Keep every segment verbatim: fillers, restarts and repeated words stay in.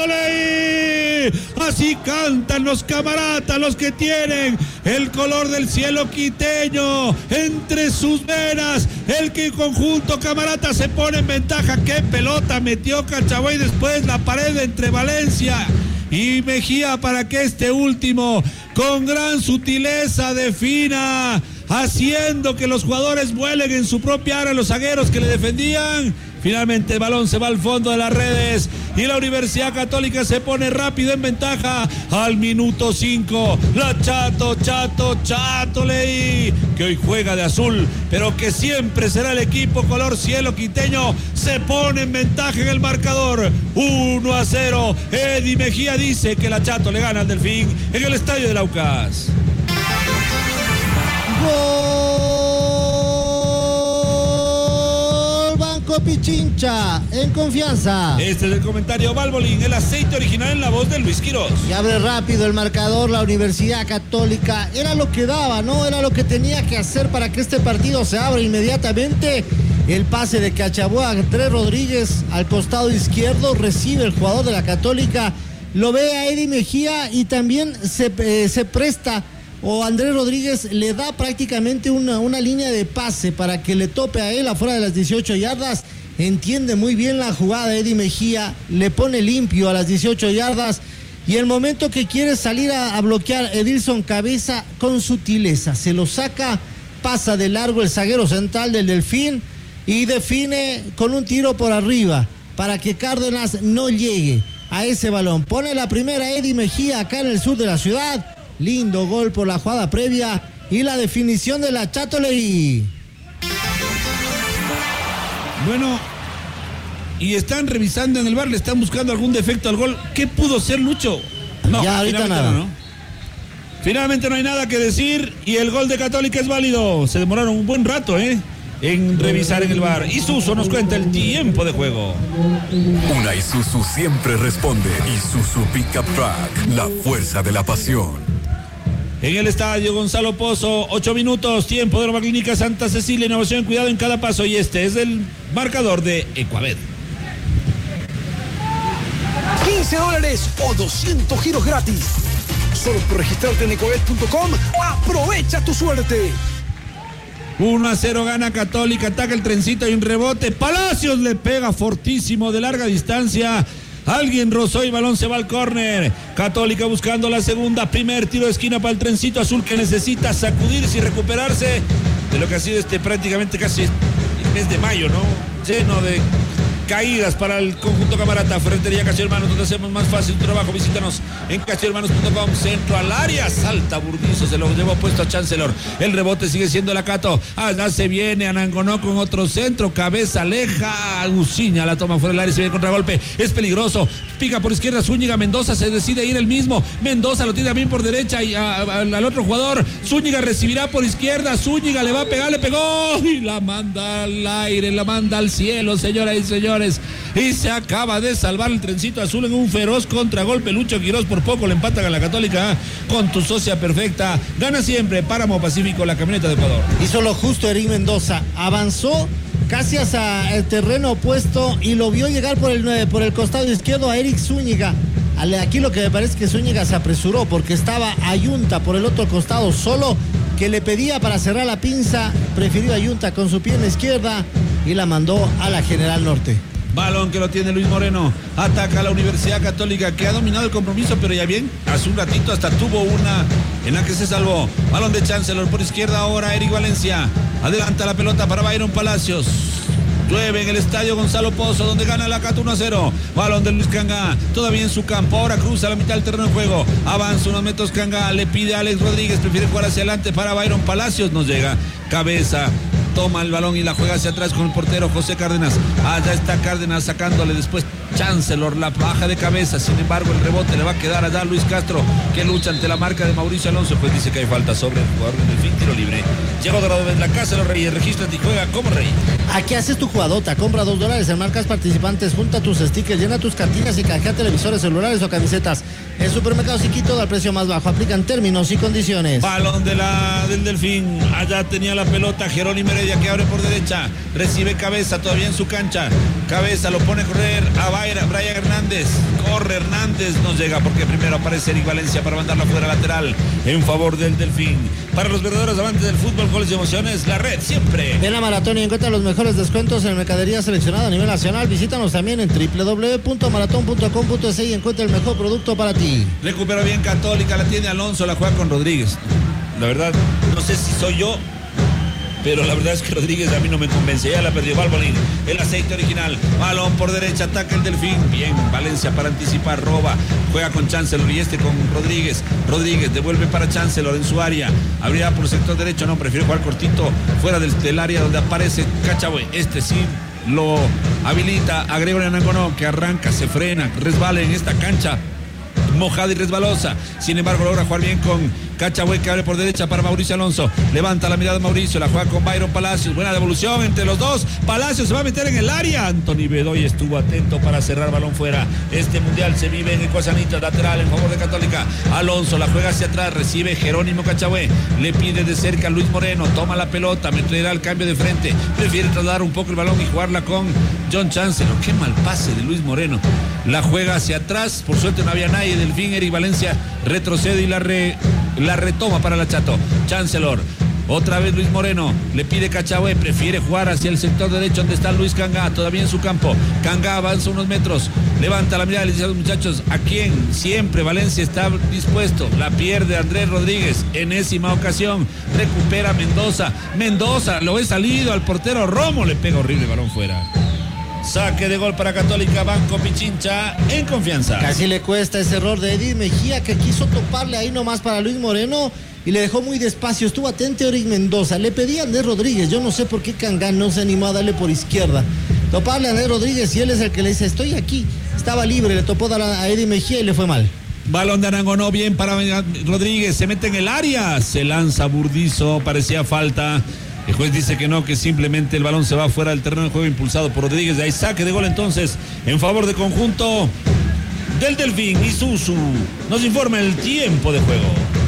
Así cantan los camaratas, los que tienen el color del cielo quiteño entre sus venas. El que conjunto camarata se pone en ventaja. Qué pelota metió Cachabay, después la pared entre Valencia y Mejía para que este último con gran sutileza defina, haciendo que los jugadores vuelen en su propia área, los zagueros que le defendían. Finalmente el balón se va al fondo de las redes y la Universidad Católica se pone rápido en ventaja al minuto cinco. La Chato, Chato, Chato Leí, que hoy juega de azul, pero que siempre será el equipo color cielo quiteño, se pone en ventaja en el marcador. uno a cero. Eddie Mejía dice que la Chato le gana al Delfín en el estadio del Aucas. ¡Gol! Pichincha, en confianza. Este es el comentario Valvolín, el aceite original en la voz de Luis Quirós. Y abre rápido el marcador la Universidad Católica. Era lo que daba, ¿no? Era lo que tenía que hacer para que este partido se abra inmediatamente. El pase de Cachabó a Andrés Rodríguez al costado izquierdo, recibe el jugador de la Católica, lo ve a Eddie Mejía y también se, eh, se presta, o Andrés Rodríguez le da prácticamente una, una línea de pase para que le tope a él afuera de las dieciocho yardas. Entiende muy bien la jugada Eddie Mejía, le pone limpio a las dieciocho yardas y el momento que quiere salir a, a bloquear Edilson Cabeza con sutileza, se lo saca, pasa de largo el zaguero central del Delfín y define con un tiro por arriba para que Cárdenas no llegue a ese balón. Pone la primera Eddie Mejía acá en el sur de la ciudad. Lindo gol por la jugada previa y la definición de la Chato Leí. Bueno, y están revisando en el V A R, le están buscando algún defecto al gol. ¿Qué pudo ser, Lucho? No, ya ahorita nada. No, ¿no? Finalmente no hay nada que decir y el gol de Católica es válido. Se demoraron un buen rato, ¿eh? en revisar en el V A R. Isuzu nos cuenta el tiempo de juego. Una Isuzu siempre responde. Isuzu Pickup Truck, la fuerza de la pasión. En el estadio Gonzalo Pozo, ocho minutos, tiempo de Nueva Clínica Santa Cecilia, innovación, cuidado en cada paso, y este es el marcador de Ecuabet. quince dólares o doscientos giros gratis. Solo por registrarte en ecuabet punto com, aprovecha tu suerte. uno a cero gana Católica, ataca el trencito y un rebote. Palacios le pega fortísimo de larga distancia. Alguien rozó y el balón se va al córner. Católica buscando la segunda. Primer tiro de esquina para el trencito azul que necesita sacudirse y recuperarse de lo que ha sido este prácticamente casi el mes de mayo, ¿no? Lleno de caídas para el conjunto camarata. Ferretería Castillo Hermanos, donde hacemos más fácil tu trabajo. Visítanos en castillo hermanos punto com. Centro al área, salta Burdizo, se lo llevó puesto a Chancellor. El rebote sigue siendo la Cato. Allá se viene Anangonó con otro centro. Cabeza aleja. Uciña la toma fuera del área y se viene contragolpe. Es peligroso. Pica por izquierda Zúñiga. Mendoza se decide ir el mismo. Mendoza lo tiene bien por derecha y a, a, al otro jugador. Zúñiga recibirá por izquierda. Zúñiga le va a pegar, le pegó y la manda al aire, la manda al cielo, señoras y señores. Y se acaba de salvar el trencito azul en un feroz contragolpe. Lucho Quirós por poco le empatan a la Católica con tu socia perfecta. Gana siempre Páramo Pacífico, la camioneta de Ecuador. Hizo lo justo Eric Mendoza, avanzó casi hacia el terreno opuesto y lo vio llegar por el, por el costado izquierdo a Eric Zúñiga. Aquí lo que me parece es que Zúñiga se apresuró porque estaba Ayunta por el otro costado solo, que le pedía para cerrar la pinza. Prefirió Ayunta con su pierna izquierda y la mandó a la General Norte. Balón que lo tiene Luis Moreno. Ataca a la Universidad Católica, que ha dominado el compromiso, pero ya bien, hace un ratito hasta tuvo una en la que se salvó. Balón de Chancellor por izquierda ahora, Eric Valencia. Adelanta la pelota para Byron Palacios. Llueve en el estadio Gonzalo Pozo, donde gana la Cato uno a cero. Balón de Luis Cangá, todavía en su campo. Ahora cruza la mitad del terreno de juego. Avanza unos metros Cangá, le pide a Alex Rodríguez, prefiere jugar hacia adelante para Byron Palacios. Nos llega cabeza. Toma el balón y la juega hacia atrás con el portero José Cárdenas. Allá está Cárdenas sacándole después Chancellor, la baja de cabeza. Sin embargo, el rebote le va a quedar allá a Luis Castro, que lucha ante la marca de Mauricio Alonso. Pues dice que hay falta sobre el jugador en el fin, tiro libre. Llegó Dorado de la Casa de los Reyes. Regístrate y juega como rey. Aquí haces tu jugadota. Compra dos dólares en marcas participantes. Junta tus stickers, llena tus cartinas y canjea televisores, celulares o camisetas. En Supermercados Iquito al precio más bajo. Aplican términos y condiciones. Balón de la, del Delfín. Allá tenía la pelota Jerónimo Heredia que abre por derecha, recibe Cabeza todavía en su cancha, Cabeza lo pone a correr a Brian Hernández, corre Hernández, no llega porque primero aparece Eric Valencia para mandarla fuera lateral en favor del Delfín. Para los verdaderos amantes del fútbol, goles y emociones, la red siempre. Ven a Maratón y encuentra los mejores descuentos en mercadería seleccionada a nivel nacional. Visítanos también en doble u doble u doble u punto maratón punto com punto es y encuentra el mejor producto para ti. Recupera bien Católica, la tiene Alonso, la juega con Rodríguez. La verdad, no sé si soy yo, pero la verdad es que Rodríguez a mí no me convence. Ya la perdió Balbolín, el aceite original. Balón por derecha, ataca el Delfín. Bien, Valencia para anticipar, roba. Juega con Chancellor y este con Rodríguez. Rodríguez devuelve para Chancellor en su área. Abrirá por el sector derecho, no, prefiere jugar cortito fuera del, del área donde aparece Cachagüe. Este sí lo habilita a Gregorio Anangonó, que arranca, se frena, resbala en esta cancha mojada y resbalosa. Sin embargo, logra jugar bien con Cachagüe, que abre por derecha para Mauricio Alonso. Levanta la mirada de Mauricio, la juega con Byron Palacios. Buena devolución entre los dos. Palacios se va a meter en el área. Anthony Bedoy estuvo atento para cerrar balón fuera. Este mundial se vive en Ecuasanita, lateral en favor de Católica. Alonso la juega hacia atrás, recibe Jerónimo Cachagüe. Le pide de cerca a Luis Moreno. Toma la pelota, meterá el cambio de frente. Prefiere trasladar un poco el balón y jugarla con John Chancellor. Qué mal pase de Luis Moreno. La juega hacia atrás. Por suerte no había nadie. Delfín, Eric Valencia retrocede y la, re, la retoma para la Chato. Chancellor. Otra vez Luis Moreno, le pide Cachagüe, prefiere jugar hacia el sector derecho donde está Luis Cangá, todavía en su campo. Cangá avanza unos metros, levanta la mirada y le dice a los muchachos, ¿a quién? Siempre Valencia está dispuesto. La pierde Andrés Rodríguez, enésima ocasión, recupera Mendoza. Mendoza, lo he salido al portero Romo, le pega horrible balón fuera. Saque de gol para Católica, Banco Pichincha en confianza. Casi le cuesta ese error de Edith Mejía, que quiso toparle ahí nomás para Luis Moreno y le dejó muy despacio. Estuvo atento Eric Mendoza, le pedía a Andrés Rodríguez. Yo no sé por qué Cangán no se animó a darle por izquierda, toparle a Andrés Rodríguez, y él es el que le dice estoy aquí. Estaba libre, le topó a Edith Mejía y le fue mal. Balón de Arangonó, bien para Rodríguez, se mete en el área, se lanza Burdizo, parecía falta. El juez dice que no, que simplemente el balón se va fuera del terreno de juego impulsado por Rodríguez. De ahí saque de gol entonces en favor del conjunto del Delfín. Isuzu nos informa el tiempo de juego.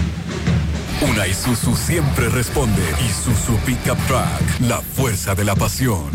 Una Isuzu siempre responde. Isuzu Pickup Truck, la fuerza de la pasión.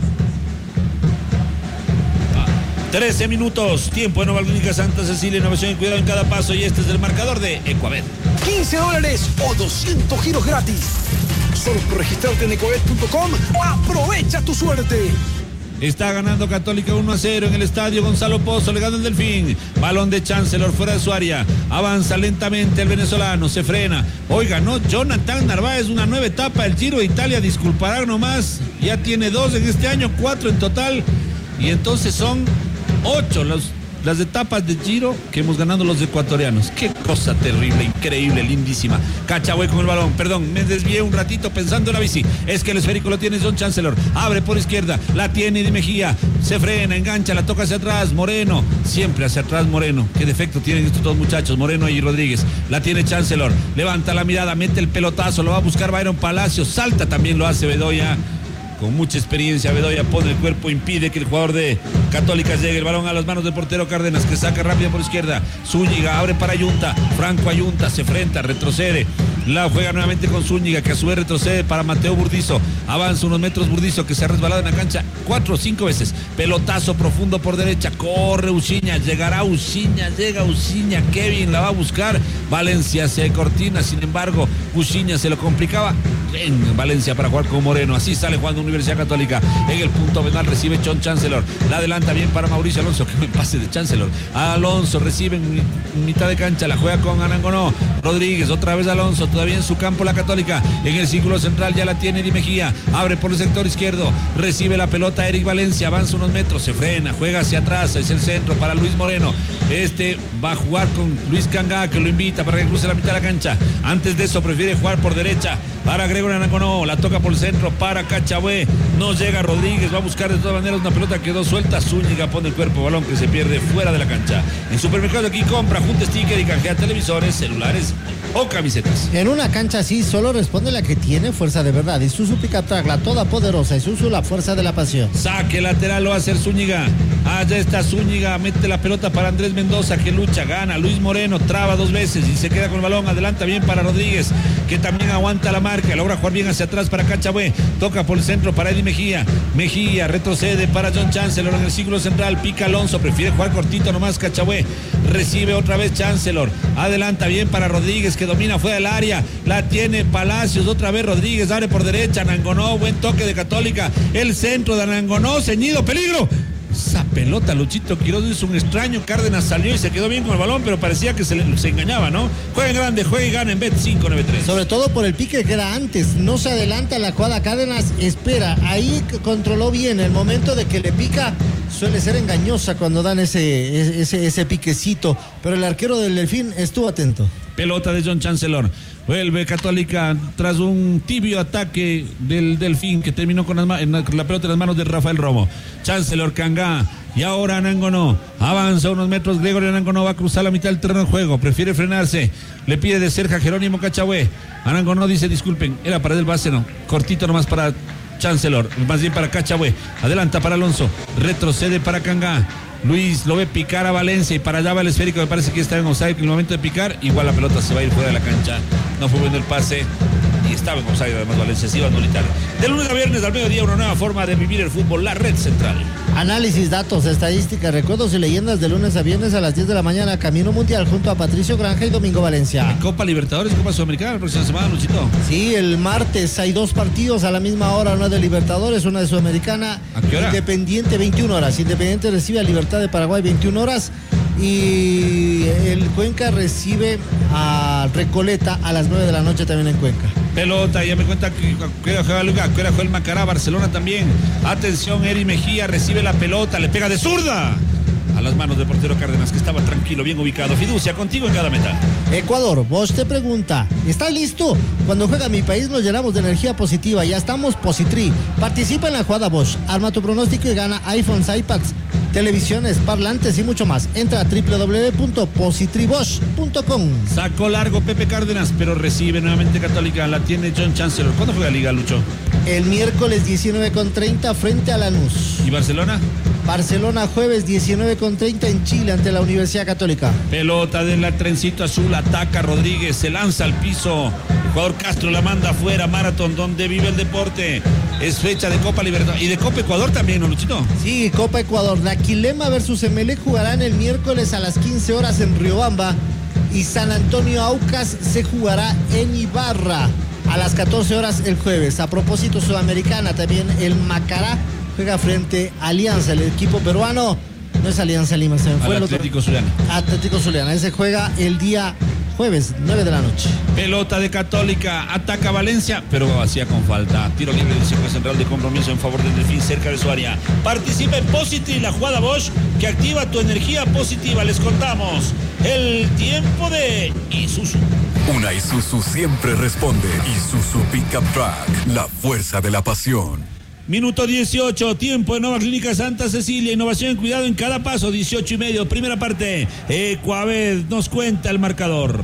trece minutos, tiempo en Nueva Clínica Santa Cecilia, innovación y cuidado en cada paso, y este es el marcador de Ecuabet. quince dólares o doscientos giros gratis. Solo por registrarte en ecobet punto com, aprovecha tu suerte. Está ganando Católica uno a cero en el estadio Gonzalo Pozo, le gana el Delfín. Balón de Chancellor fuera de su área. Avanza lentamente el venezolano, se frena. Hoy ganó Jonathan Narváez una nueva etapa del Giro de Italia. Disculparán nomás, ya tiene dos en este año, cuatro en total. Y entonces son ocho los, las etapas de Giro que hemos ganado los ecuatorianos. Qué cosa terrible, increíble, lindísima. Cachagüe con el balón, perdón, me desvié un ratito pensando en la bici. Es que el esférico lo tiene John Chancellor, abre por izquierda, la tiene Di Mejía, se frena, engancha, la toca hacia atrás, Moreno, siempre hacia atrás Moreno. Qué defecto tienen estos dos muchachos, Moreno y Rodríguez. La tiene Chancellor, levanta la mirada, mete el pelotazo, lo va a buscar Byron Palacios, salta, también lo hace Bedoya. Con mucha experiencia, Bedoya pone el cuerpo, impide que el jugador de Católica llegue. El balón a las manos del portero Cárdenas, que saca rápido por izquierda. Zúñiga abre para Ayunta. Franco Ayunta se frenta, retrocede. La juega nuevamente con Zúñiga, que a su vez retrocede para Mateo Burdizo. Avanza unos metros Burdizo, que se ha resbalado en la cancha cuatro o cinco veces. Pelotazo profundo por derecha. Corre Uciña, llegará Uciña, llega Uciña. Kevin la va a buscar. Valencia se cortina, sin embargo, Uciña se lo complicaba. En Valencia para jugar con Moreno. Así sale jugando Universidad Católica. En el punto penal recibe John Chancellor. La adelanta bien para Mauricio Alonso. Que me pase de Chancellor. Alonso recibe en mitad de cancha. La juega con Arangonó. Rodríguez, otra vez Alonso. Todavía en su campo la Católica. En el círculo central ya la tiene Di Mejía. Abre por el sector izquierdo. Recibe la pelota Eric Valencia. Avanza unos metros. Se frena. Juega hacia atrás. Es el centro para Luis Moreno. Este va a jugar con Luis Cangá, que lo invita para que cruce la mitad de la cancha. Antes de eso prefiere jugar por derecha para Gregorio Arangonó. La toca por el centro para Cachagüe. No llega Rodríguez. Va a buscar de todas maneras una pelota que quedó suelta. Zúñiga pone el cuerpo, balón que se pierde fuera de la cancha. En Supermercado Aquí compra, junta sticker y canjea televisores, celulares o camisetas. En una cancha así solo responde la que tiene fuerza de verdad. Isuzu Pickup Truck, la toda poderosa. Isuzu, la fuerza de la pasión. Saque lateral lo va a hacer Zúñiga. Allá está Zúñiga, mete la pelota para Andrés Mendoza, que lucha, gana. Luis Moreno traba dos veces y se queda con el balón. Adelanta bien para Rodríguez, que también aguanta la marca. Logra jugar bien hacia atrás para Cachabué. Toca por el centro para Eddie Mejía. Mejía retrocede para John Chancellor en el círculo central. Pica Alonso, prefiere jugar cortito nomás Cachabué. Recibe otra vez Chancellor. Adelanta bien para Rodríguez, que domina fuera del área. La tiene Palacios, otra vez Rodríguez. Abre por derecha, Anangonó. Buen toque de Católica. El centro de Anangonó, ceñido, peligro. Esa pelota, Luchito Quiroz hizo un extraño. Cárdenas salió y se quedó bien con el balón, pero parecía que se, le, se engañaba, ¿no? Juega en grande, juega y gana en Bet cinco nueve tres. Sobre todo por el pique que era antes. No se adelanta la jugada. Cárdenas espera. Ahí controló bien. El momento de que le pica suele ser engañosa cuando dan ese, ese, ese piquecito. Pero el arquero del Delfín estuvo atento. Pelota de John Chancellor. Vuelve Católica tras un tibio ataque del Delfín que terminó con la, la pelota en las manos de Rafael Romo. Chancellor, Cangá. Y ahora Anangonó. Avanza unos metros. Gregorio Anangonó va a cruzar la mitad del terreno de juego. Prefiere frenarse. Le pide de cerca Jerónimo Cachabué. Anangonó dice: disculpen, era para el base, no. Cortito nomás para Chancellor. Más bien para Cachabué. Adelanta para Alonso. Retrocede para Cangá. Luis lo ve picar a Valencia y para allá va el esférico. Me parece que está en offside en el momento de picar. Igual la pelota se va a ir fuera de la cancha. No fue bueno el pase y estaba en offside. Además Valencia se iba a anulitar. De lunes a viernes al mediodía, una nueva forma de vivir el fútbol. La Red Central. Análisis, datos, estadísticas, recuerdos y leyendas de lunes a viernes a las diez de la mañana. Camino Mundial junto a Patricio Granja y Domingo Valencia. Copa Libertadores, Copa Sudamericana la próxima semana, Luchito. Sí, el martes hay dos partidos a la misma hora. Una de Libertadores, una de Sudamericana. ¿A qué hora? Independiente, veintiuna horas. Independiente recibe a Libertad de Paraguay, veintiuna horas. Y el Cuenca recibe a Recoleta a las nueve de la noche también en Cuenca. Pelota, ya me cuenta que juega Luca, que juega el Macará, Barcelona también. Atención, Eri Mejía recibe la pelota, le pega de zurda a las manos del portero Cárdenas, que estaba tranquilo, bien ubicado. Fiducia, contigo en cada meta. Ecuador, Bosch te pregunta: ¿estás listo? Cuando juega mi país nos llenamos de energía positiva. Ya estamos Positri. Participa en la jugada Bosch. Arma tu pronóstico y gana iPhones, iPads, televisiones, parlantes y mucho más. Entra a doble u doble u doble u punto positribosch punto com. Sacó largo Pepe Cárdenas, pero recibe nuevamente Católica. La tiene John Chancellor. ¿Cuándo juega Liga, Lucho? El miércoles diecinueve con treinta frente a Lanús. ¿Y Barcelona? Barcelona jueves diecinueve con treinta en Chile ante la Universidad Católica. Pelota del trencito azul, ataca Rodríguez, se lanza al piso. El jugador Castro la manda afuera. Maratón, donde vive el deporte. Es fecha de Copa Libertadores y de Copa Ecuador también, ¿no, Luchito? Sí, Copa Ecuador. Daquilema versus Emelec jugarán el miércoles a las quince horas en Riobamba. Y San Antonio Aucas se jugará en Ibarra a las catorce horas el jueves. A propósito, Sudamericana también el Macará juega frente a Alianza, el equipo peruano. No es Alianza Lima, se me fue Al el Atlético otro. Zuliana. Atlético Zuliana, ese juega el día jueves, nueve de la noche. Pelota de Católica, ataca Valencia, pero hacía con falta. Tiro libre del círculo central de compromiso en favor del Delfín, cerca de su área. Participa en Positri, la jugada Bosch, que activa tu energía positiva. Les contamos el tiempo de Isuzu. Una Isuzu siempre responde. Isuzu Pickup Truck, la fuerza de la pasión. Minuto dieciocho, tiempo de Nueva Clínica Santa Cecilia, innovación en cuidado en cada paso, dieciocho y medio, primera parte. Ecuaved nos cuenta el marcador.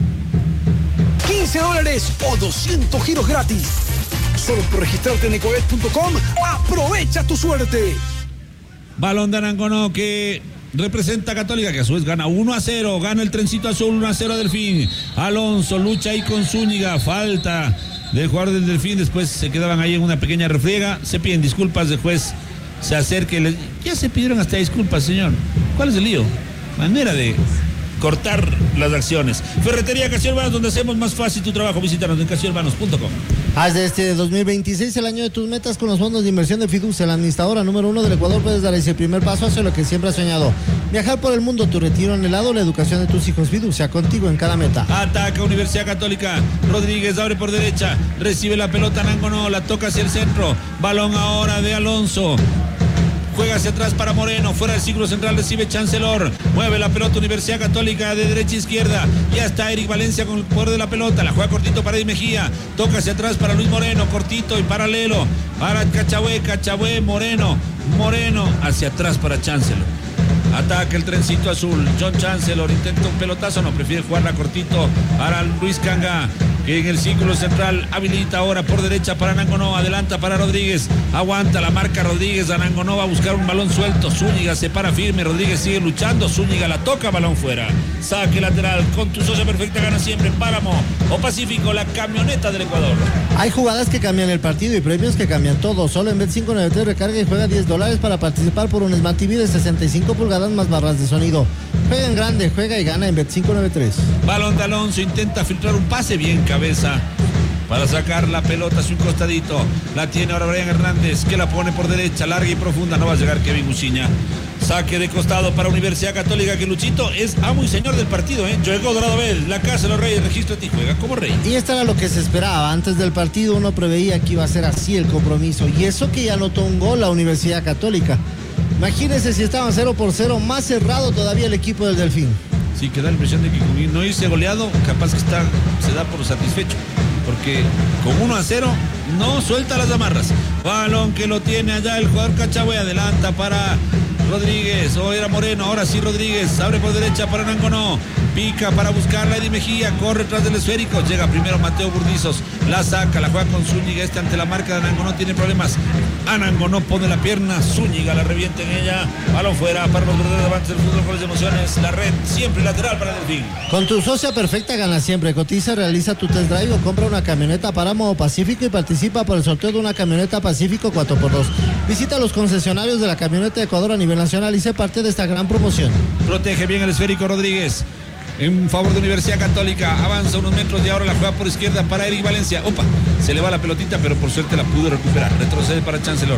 quince dólares o doscientos giros gratis. Solo por registrarte en ecuaved punto com, aprovecha tu suerte. Balón de Anangonó que representa a Católica, que a su vez gana uno a cero, gana el trencito azul, uno a cero a Delfín. Alonso lucha ahí con Zúñiga, falta del jugador del Delfín, después se quedaban ahí en una pequeña refriega, se piden disculpas, el juez se acerca y les... ya se pidieron hasta disculpas, señor. ¿Cuál es el lío? Manera de cortar las acciones. Ferretería Castillo Hermanos, donde hacemos más fácil tu trabajo. Visítanos en castillo hermanos punto com. Haz de este dos mil veintiséis el año de tus metas con los fondos de inversión de Fiducia, la administradora número uno del Ecuador. Puedes dar ese primer paso hacia lo que siempre has soñado. Viajar por el mundo, tu retiro anhelado, la educación de tus hijos. Fiducia, contigo en cada meta. Ataca Universidad Católica. Rodríguez abre por derecha. Recibe la pelota Anangonó, la toca hacia el centro. Balón ahora de Alonso. Juega hacia atrás para Moreno, fuera del círculo central recibe Chancellor, mueve la pelota Universidad Católica de derecha a izquierda, ya está Eric Valencia con el poder de la pelota, la juega cortito para Eddie Mejía, toca hacia atrás para Luis Moreno, cortito y paralelo para Cachabué, Cachabué, Moreno, Moreno hacia atrás para Chancellor. Ataca el trencito azul. John Chancellor intenta un pelotazo, no, prefiere jugarla cortito para Luis Canga, que en el círculo central habilita ahora por derecha para Anangonó, adelanta para Rodríguez, aguanta la marca Rodríguez, Anangonó va a buscar un balón suelto, Zúñiga se para firme, Rodríguez sigue luchando, Zúñiga la toca, balón fuera, saque lateral, con tu socia perfecta gana siempre Páramo o Pacífico, la camioneta del Ecuador. Hay jugadas que cambian el partido y premios que cambian todo. Solo en Bet cinco noventa y tres recarga y juega diez dólares para participar por un Smart T V de sesenta y cinco pulgadas más barras de sonido. Juega en grande, juega y gana en Bet cinco noventa y tres. Balón de Alonso, intenta filtrar un pase bien cabeza para sacar la pelota hacia un costadito. La tiene ahora Brian Hernández, que la pone por derecha, larga y profunda. No va a llegar Kevin Uciña. Saque de costado para Universidad Católica, que Luchito es amo y señor del partido, ¿eh? Llegó Dorado Bell, la casa de los Reyes, registro y juega como rey. Y esto era lo que se esperaba. Antes del partido uno preveía que iba a ser así el compromiso. Y eso que ya anotó un gol la Universidad Católica. Imagínense si estaban cero por cero, más cerrado todavía el equipo del Delfín. Sí, que da la impresión de que con no irse goleado, capaz que está, se da por satisfecho. Porque con uno a cero no suelta las amarras. Balón que lo tiene allá el jugador Cachagüe, adelanta para Rodríguez, o era Moreno, ahora sí Rodríguez, abre por derecha para Anangonó, pica para buscarla Eddie Mejía, corre tras del esférico, llega primero Mateo Burdizos, la saca, la juega con Zúñiga, este ante la marca de Anangonó tiene problemas, Anangonó pone la pierna, Zúñiga la revienta en ella, balón fuera para los verdaderos avances del fútbol con las emociones, la red siempre lateral para Delfín. Con tu socia perfecta gana siempre, cotiza, realiza tu test drive o compra una camioneta Páramo Pacífico y participa por el sorteo de una camioneta Pacífico cuatro por dos. Visita los concesionarios de la camioneta de Ecuador a nivel nacional y sé parte de esta gran promoción. Protege bien el esférico Rodríguez en favor de Universidad Católica, avanza unos metros y ahora la juega por izquierda para Eric Valencia. Opa, se le va la pelotita, pero por suerte la pudo recuperar. Retrocede para Chancellor.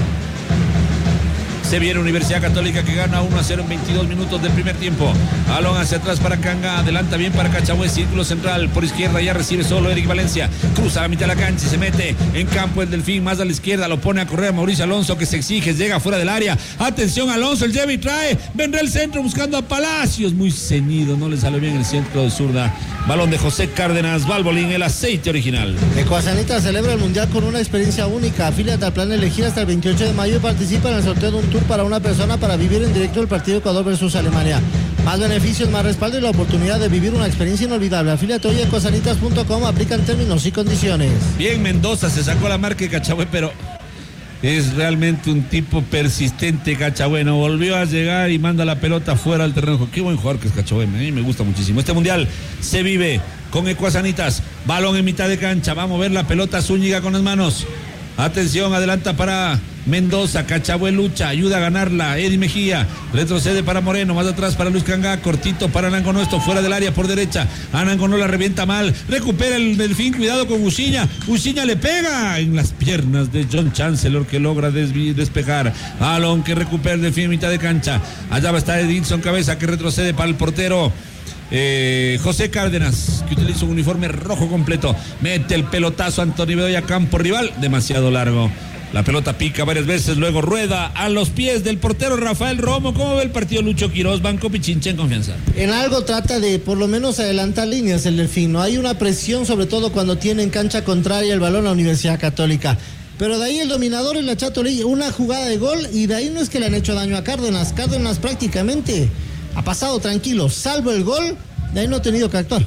Se viene Universidad Católica, que gana uno a cero en veintidós minutos del primer tiempo. Balón hacia atrás para Canga, adelanta bien para Cachagüe, círculo central, por izquierda ya recibe solo Eric Valencia, cruza a la mitad de la cancha y se mete en campo el Delfín, más a la izquierda, lo pone a correr a Mauricio Alonso, que se exige, llega fuera del área, atención Alonso, el lleva y trae, vendrá el centro buscando a Palacios, muy ceñido, no le sale bien el centro de zurda. Balón de José Cárdenas, Valbolín, el aceite original. Ecuasanita celebra el Mundial con una experiencia única. Afíliate al plan elegir hasta el veintiocho de mayo y participa en el sorteo de un tour para una persona para vivir en directo el partido Ecuador versus Alemania. Más beneficios, más respaldo y la oportunidad de vivir una experiencia inolvidable. Afíliate hoy a ecuasanitas punto com, aplican términos y condiciones. Bien, Mendoza se sacó la marca de Cachagüe, pero es realmente un tipo persistente Cachagüe, no volvió a llegar y manda la pelota fuera del terreno. Qué buen jugador que es Cachagüe, a mí me gusta muchísimo. Este mundial se vive con Ecuasanitas, balón en mitad de cancha, va a mover la pelota Zúñiga con las manos. Atención, adelanta para Mendoza, Cachagüe lucha, ayuda a ganarla, Eddie Mejía, retrocede para Moreno, más atrás para Luis Canga, cortito para Anangonó, esto fuera del área por derecha, Anangonó la revienta mal, recupera el Delfín, cuidado con Uciña, Uciña le pega en las piernas de John Chancellor, que logra desvi- despejar, balón que recupera el Delfín en mitad de cancha, allá va a estar Edinson Cabeza, que retrocede para el portero Eh, José Cárdenas, que utiliza un uniforme rojo completo, mete el pelotazo a Antonio Bedoya, campo rival, demasiado largo. La pelota pica varias veces, luego rueda a los pies del portero Rafael Romo. ¿Cómo ve el partido Lucho Quiroz? Banco Pichincha en confianza. En algo trata de por lo menos adelantar líneas el Delfín, ¿no? Hay una presión, sobre todo cuando tiene en cancha contraria el balón a la Universidad Católica. Pero de ahí el dominador es la Chato Ley, una jugada de gol, y de ahí no es que le han hecho daño a Cárdenas. Cárdenas prácticamente ha pasado tranquilo, salvo el gol, de ahí no ha tenido que actuar.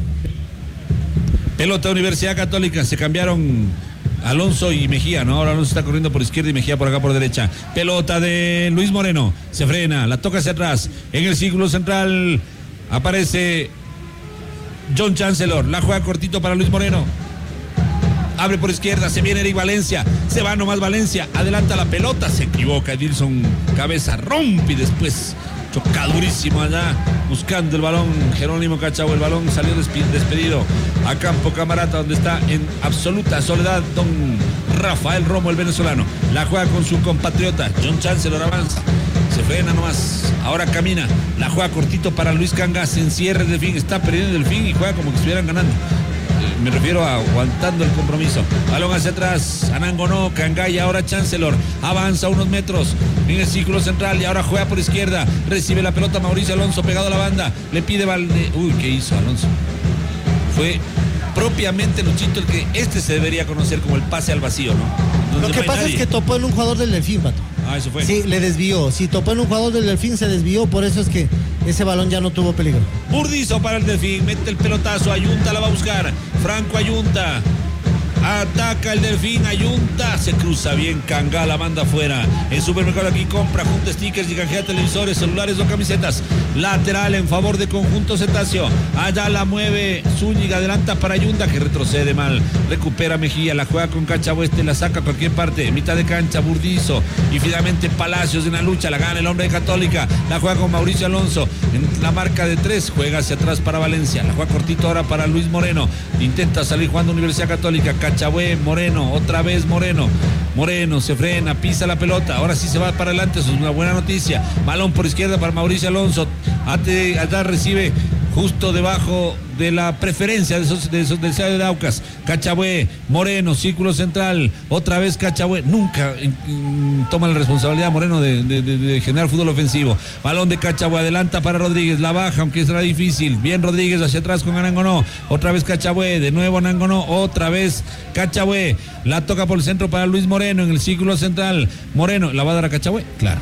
Pelota Universidad Católica, se cambiaron Alonso y Mejía, ¿no? Ahora Alonso está corriendo por izquierda y Mejía por acá por derecha. Pelota de Luis Moreno, se frena, la toca hacia atrás. En el círculo central aparece John Chancellor, la juega cortito para Luis Moreno. Abre por izquierda, se viene Eric Valencia, se va nomás Valencia, adelanta la pelota, se equivoca Edilson Cabeza, rompe y después choca durísimo allá, buscando el balón Jerónimo Cachagüe, el balón salió desp- despedido a campo Camarata, donde está en absoluta soledad don Rafael Romo, el venezolano, la juega con su compatriota, John Chancellor avanza, se frena nomás, ahora camina, la juega cortito para Luis Canga, se encierra el Delfín, está perdiendo el Delfín y juega como que estuvieran ganando. Me refiero a aguantando el compromiso. Balón hacia atrás, Anangonó, Cangay, ahora Chancellor, avanza unos metros en el círculo central y ahora juega por izquierda, recibe la pelota Mauricio Alonso pegado a la banda, le pide Valde... Uy, ¿qué hizo Alonso? Fue propiamente Luchito el que este se debería conocer como el pase al vacío, ¿no? Donde Lo que no hay pasa nadie. es que topó en un jugador del Delfín, Pato. Ah, eso fue. Sí, le desvió. Si topó en un jugador del Delfín, se desvió. Por eso es que ese balón ya no tuvo peligro. Burdizo para el Delfín. Mete el pelotazo. Ayunta la va a buscar. Franco Ayunta. Ataca el Delfín, Ayunta, se cruza bien, Canga la manda afuera. En Supermercado Aquí compra, junta stickers y canjea televisores, celulares o camisetas. Lateral en favor de Conjunto Cetáceo. Allá la mueve Zúñiga, adelanta para Ayunta, que retrocede mal. Recupera Mejía, la juega con Cachahueste, la saca a cualquier parte. Mitad de cancha, Burdizo. Y finalmente Palacios en la lucha, la gana el hombre de Católica. La juega con Mauricio Alonso. En la marca de tres, juega hacia atrás para Valencia. La juega cortito ahora para Luis Moreno. Intenta salir jugando Universidad Católica. Cachahué, Moreno, otra vez Moreno. Moreno se frena, pisa la pelota. Ahora sí se va para adelante, eso es una buena noticia. Balón por izquierda para Mauricio Alonso. Allá recibe justo debajo de la preferencia de esos, de esos del Estadio de Aucas. Cachahué, Moreno, círculo central, otra vez Cachahué. Nunca en, en, toma la responsabilidad Moreno de, de, de, de generar fútbol ofensivo. Balón de Cachahué, adelanta para Rodríguez, la baja, aunque será difícil. Bien Rodríguez hacia atrás con Anangonó. Otra vez Cachahué, de nuevo Anangonó, otra vez Cachahué. La toca por el centro para Luis Moreno en el círculo central. Moreno, ¿la va a dar a Cachahué? Claro.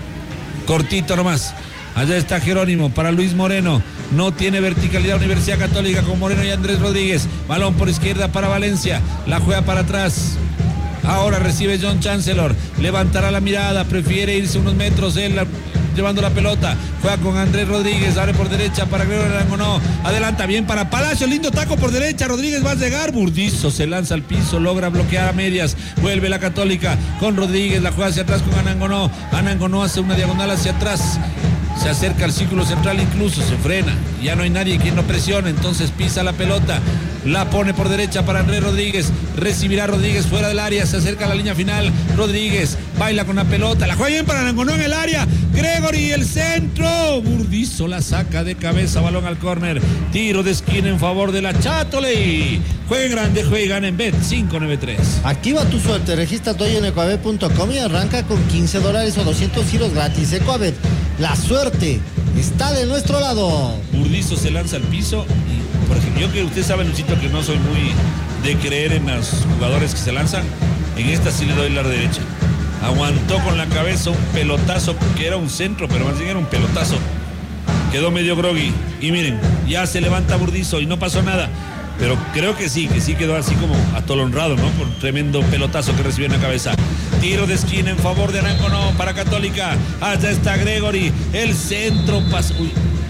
Cortito nomás. Allá está Jerónimo para Luis Moreno. No tiene verticalidad Universidad Católica con Moreno y Andrés Rodríguez. Balón por izquierda para Valencia. La juega para atrás. Ahora recibe John Chancellor. Levantará la mirada. Prefiere irse unos metros él llevando la pelota. Juega con Andrés Rodríguez. Abre por derecha para Gregorio Arangonó. Adelanta bien para Palacio. Lindo taco por derecha. Rodríguez va a llegar. Burdizo se lanza al piso. Logra bloquear a medias. Vuelve la Católica con Rodríguez. La juega hacia atrás con Anangonó. Anangonó hace una diagonal hacia atrás. Se acerca al círculo central, incluso se frena. Ya no hay nadie quien lo presione, entonces pisa la pelota. La pone por derecha para Andrés Rodríguez. Recibirá Rodríguez fuera del área. Se acerca a la línea final. Rodríguez baila con la pelota. La juega bien para Anangonó en el área. Gregory, el centro. Burdizo la saca de cabeza. Balón al córner. Tiro de esquina en favor de la Chatoley. Jueguen grande, juegan en Bet cinco nueve tres. Activa tu suerte. Regístrate hoy en ecuabet punto com y arranca con quince dólares o doscientos giros gratis. Ecuabet, la suerte está de nuestro lado. Burdizo se lanza al piso y, por ejemplo, yo que usted sabe, Luisito, que no soy muy de creer en los jugadores que se lanzan. En esta sí le doy la derecha. Aguantó con la cabeza un pelotazo que era un centro, pero más bien era un pelotazo. Quedó medio groggy. Y miren, ya se levanta Burdizo y no pasó nada. Pero creo que sí, que sí quedó así como atolonrado, ¿no? Por tremendo pelotazo que recibió en la cabeza. Tiro de esquina en favor de Anangonó para Católica. Allá está Gregory. El centro pasó. Uy.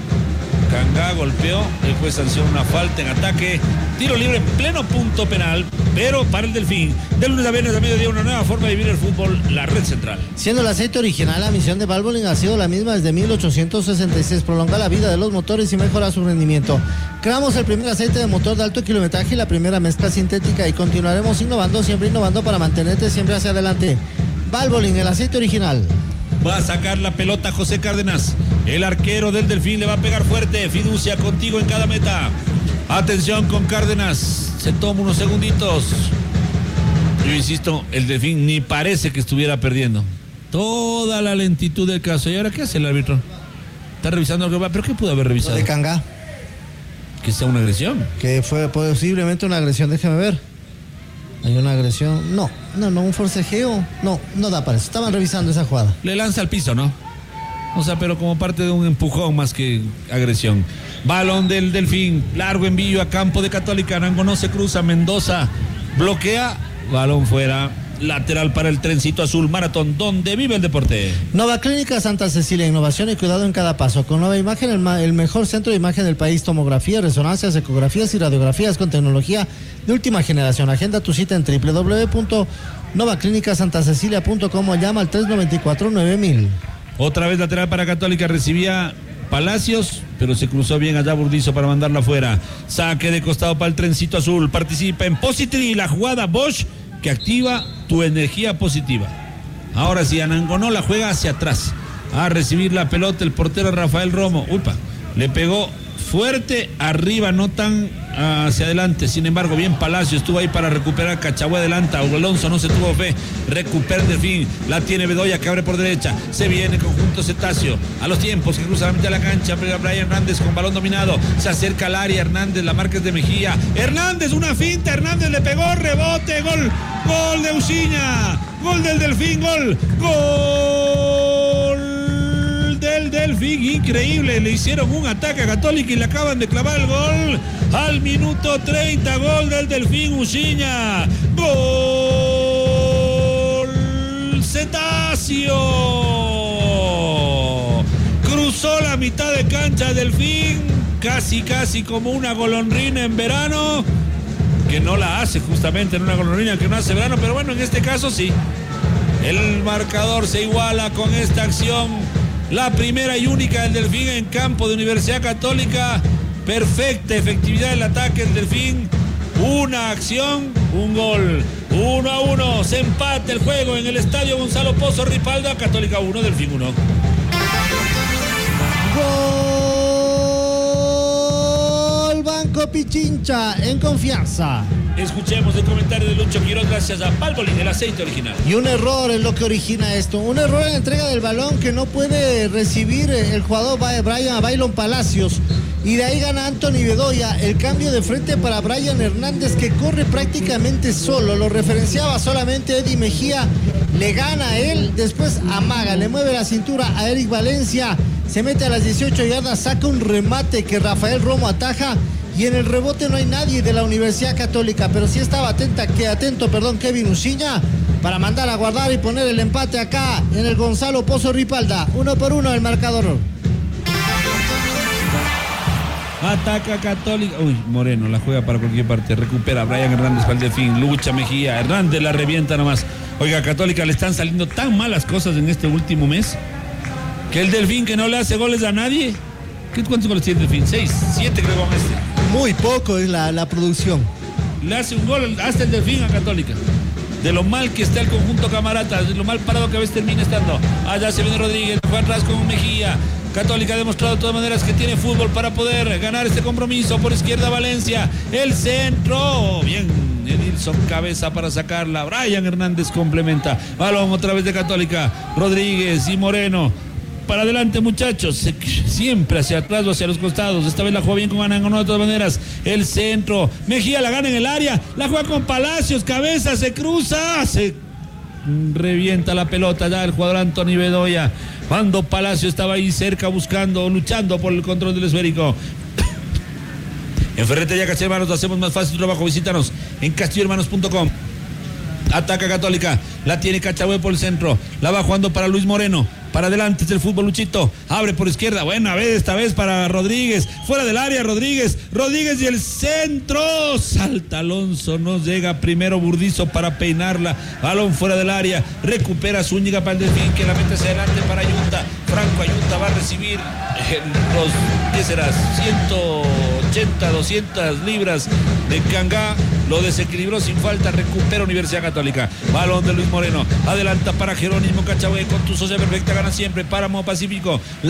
Canga golpeó. El juez sancionó una falta en ataque. Tiro libre en pleno punto penal, pero para el Delfín. De lunes a viernes a mediodía, una nueva forma de vivir el fútbol, la Red Central. Siendo el aceite original, la misión de Valvoline ha sido la misma desde mil ochocientos sesenta y seis, prolongar la vida de los motores y mejorar su rendimiento. Creamos el primer aceite de motor de alto kilometraje y la primera mezcla sintética y continuaremos innovando, siempre innovando para mantenerte siempre hacia adelante. Valvoline, el aceite original. Va a sacar la pelota José Cárdenas. El arquero del Delfín le va a pegar fuerte. Fiducia contigo en cada meta. Atención con Cárdenas. Se toma unos segunditos. Yo insisto, el Delfín ni parece que estuviera perdiendo. Toda la lentitud del caso. ¿Y ahora qué hace el árbitro? Está revisando algo. ¿Pero qué pudo haber revisado? Lo de Canga. Que sea una agresión. Que fue posiblemente una agresión. Déjeme ver. Hay una agresión. No, no, no, un forcejeo. No, no da para eso. Estaban revisando esa jugada. Le lanza al piso, ¿no? O sea, pero como parte de un empujón más que agresión. Balón del Delfín, largo envío a campo de Católica. Anangonó se cruza, Mendoza bloquea, balón fuera. Lateral para el trencito azul, Maratón, donde vive el deporte. Nova Clínica Santa Cecilia, innovación y cuidado en cada paso. Con Nueva Imagen, el, el mejor centro de imagen del país. Tomografías, resonancias, ecografías y radiografías con tecnología de última generación. Agenda tu cita en doble u doble u doble u punto nova clínica santa cecilia punto com o llama al tres nueve cuatro nueve mil. Otra vez lateral para Católica, recibía Palacios, pero se cruzó bien allá Burdizo para mandarla afuera. Saque de costado para el trencito azul. Participa en Positri, la jugada Bosch que activa tu energía positiva. Ahora sí, Anangonó la juega hacia atrás. A recibir la pelota el portero Rafael Romo. Upa, le pegó fuerte arriba, no tan hacia adelante. Sin embargo, bien Palacio estuvo ahí para recuperar. Cachahué adelanta, Alonso no se tuvo fe. Recupera el Delfín, la tiene Bedoya que abre por derecha. Se viene conjunto Cetáceo a los tiempos que cruza la mitad de la cancha. Brian Hernández con balón dominado, se acerca al área. Hernández, la marca es de Mejía. Hernández, una finta, Hernández le pegó, rebote, gol, gol de Uciña. gol del Delfín, gol, gol del Delfín, increíble, le hicieron un ataque a Católica y le acaban de clavar el gol al minuto treinta, gol del Delfín Uchiña, gol Cetáceo, cruzó la mitad de cancha Delfín, casi casi como una golondrina en verano, que no la hace justamente en una golondrina que no hace verano, pero bueno, en este caso sí. El marcador se iguala con esta acción, la primera y única del Delfín en campo de Universidad Católica. Perfecta efectividad del ataque del Delfín, una acción, un gol, uno a uno, se empata el juego en el estadio Gonzalo Pozo Ripalda, Católica uno, Delfín uno. Gol Banco Pichincha en confianza. Escuchemos el comentario de Lucho Quiroz gracias a Palbolín, el aceite original. Y un error es lo que origina esto. Un error en la entrega del balón que no puede recibir el jugador Brian Bailon Palacios. Y de ahí gana Anthony Bedoya. El cambio de frente para Brian Hernández, que corre prácticamente solo. Lo referenciaba solamente Eddie Mejía. Le gana a él, después amaga, le mueve la cintura a Eric Valencia. Se mete a las dieciocho yardas, saca un remate que Rafael Romo ataja. Y en el rebote no hay nadie de la Universidad Católica, pero sí estaba atenta, que atento, perdón, Kevin Uchiña, para mandar a guardar y poner el empate acá en el Gonzalo Pozo Ripalda. Uno por uno el marcador. Ataca Católica. Uy, Moreno la juega para cualquier parte. Recupera a Brian Hernández para el Delfín. Lucha Mejía. Hernández la revienta nomás. Oiga, a Católica le están saliendo tan malas cosas en este último mes que el Delfín, que no le hace goles a nadie. ¿Cuántos goles tiene el Delfín? Seis, siete creo con este. Muy poco es la, la producción. Le hace un gol hasta el Delfín a Católica. De lo mal que está el conjunto Camarata, de lo mal parado que a veces termina estando. Allá se viene Rodríguez, fue atrás con Mejía. Católica ha demostrado de todas maneras que tiene fútbol para poder ganar este compromiso. Por izquierda Valencia, el centro. Bien, Edilson cabeza para sacarla. Brian Hernández complementa. Balón otra vez de Católica. Rodríguez y Moreno. Para adelante, muchachos, siempre hacia atrás o hacia los costados. Esta vez la juega bien con Anangonó de todas maneras. El centro, Mejía la gana en el área, la juega con Palacios, cabeza, se cruza, se revienta la pelota ya el jugador Anthony Bedoya. Cuando Palacio estaba ahí cerca buscando, luchando por el control del esférico. En Ferretería Castillo Hermanos hacemos más fácil tu trabajo. Visítanos en castillo hermanos punto com. Ataca Católica, la tiene Cachagüe por el centro, la va jugando para Luis Moreno. Para adelante es el fútbol, Luchito. Abre por izquierda. Buena vez, esta vez para Rodríguez. Fuera del área, Rodríguez. Rodríguez y el centro. Salta Alonso. No llega primero Burdizo para peinarla. Balón fuera del área. Recupera Zúñiga para el Delfín, que la mete hacia adelante para Ayunta. Franco Ayunta va a recibir eh, los, ¿qué será? ciento ochenta, doscientas libras de Cangá. Lo desequilibró sin falta. Recupera Universidad Católica. Balón de Luis Moreno. Adelanta para Jerónimo Cachagüe con tu socia perfecta. Gana siempre. Páramo Pacífico.